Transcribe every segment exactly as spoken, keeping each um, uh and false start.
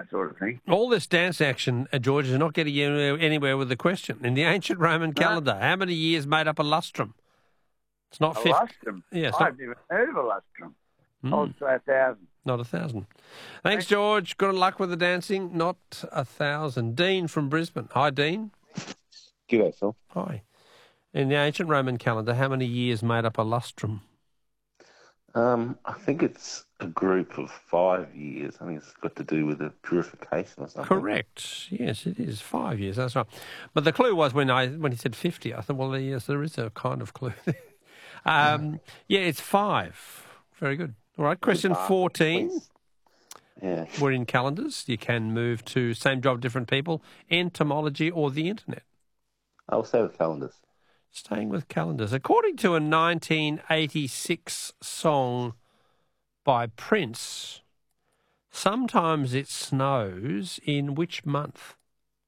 that sort of thing. All this dance action, uh, George, is not getting you anywhere, anywhere with the question. In the ancient Roman calendar, how many years made up a lustrum? It's not A fifty. lustrum? Yeah, it's I've not, never heard of a lustrum. Mm. Oh, it's a thousand. not a thousand. Thanks, George. Good luck with the dancing. Not a thousand. Dean from Brisbane. Hi, Dean. G'day, Phil. Hi. In the ancient Roman calendar, how many years made up a lustrum? Um, I think it's a group of five years. I think it's got to do with the purification or something. Correct. Yes, it is five years. That's right. But the clue was when I when he said fifty, I thought, well, yes, there is a kind of clue. um, yeah, it's five. Very good. All right. Question fourteen. Yeah. We're in calendars. You can move to same job, different people, entomology, or the internet. I'll say with calendars. Staying with calendars. According to a nineteen eighty-six song by Prince, sometimes it snows in which month?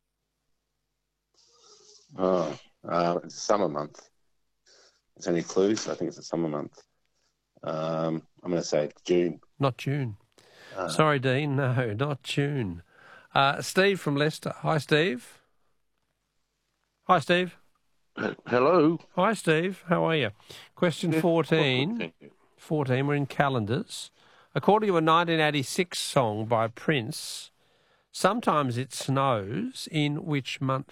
Oh, uh, it's a summer month. Is there any clues? I think it's a summer month. Um, I'm going to say June. Not June. Uh, Sorry, Dean. No, not June. Uh, Steve from Leicester. Hi, Steve. Hi, Steve. Hello. Hi, Steve. How are you? Question fourteen. Thank you. fourteen, we're in calendars. According to a nineteen eighty-six song by Prince, sometimes it snows in which month?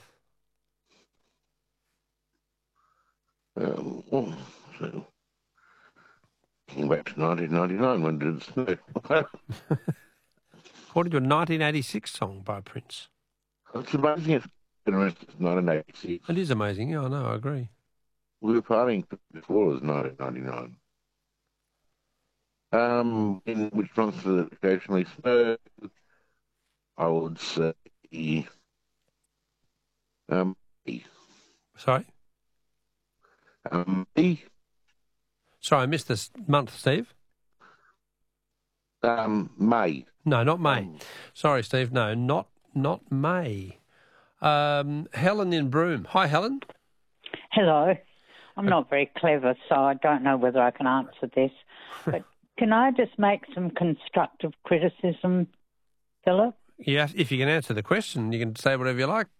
Um, oh, so, came back to nineteen ninety-nine. When did it snow? According to a nineteen eighty-six song by Prince. It's amazing it's been around since nineteen eighty-six. It is amazing. Yeah, I know. I agree. We were partying before it was nineteen ninety-nine. Um, in which months does it occasionally snow? I would say, um, May. Sorry? Um, May. Sorry, I missed this month, Steve. Um, May. No, not May. Um, Sorry, Steve. No, not not May. Um, Helen in Broome. Hi, Helen. Hello. I'm not very clever, so I don't know whether I can answer this. But can I just make some constructive criticism, Philip? Yeah, if you can answer the question, you can say whatever you like.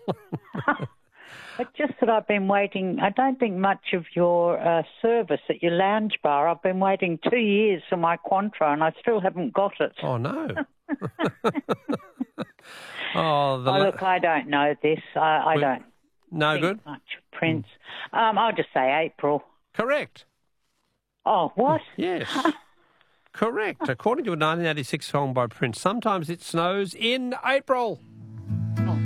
It's just that I've been waiting. I don't think much of your uh, service at your lounge bar. I've been waiting two years for my Quantro, and I still haven't got it. Oh, no. oh, the oh, look, I don't know this. I, I We- don't no think good? much of Prince. Um, I'll just say April. Correct. Oh, what? Yes. Correct. According to a nineteen eighty-six song by Prince, sometimes it snows in April.